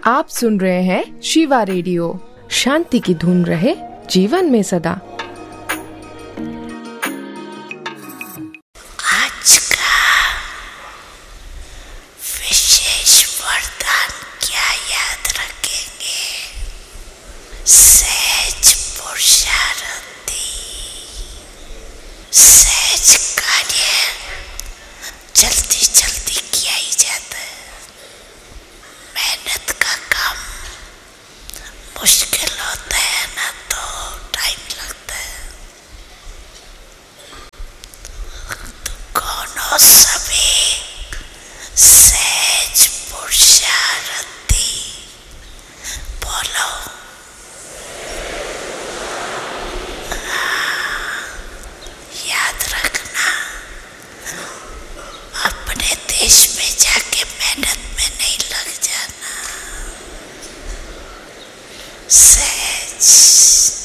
आप सुन रहे हैं शिवा रेडियो। शांति की धुन रहे जीवन में सदा। आज का विशेष वरदान क्या याद रखेंगे? सहज पुरुषार्थी। सहज कार्य जल्दी जल्दी किया ही जाता है। मेहनत का काम मुश्किल होता है ना, तो टाइम लगता है। तो कौन हो सभी सहज पुरुषार्थी? बोलो। याद रखना, अपने देश में जाके मेहनत में नहीं लग जाना। सहज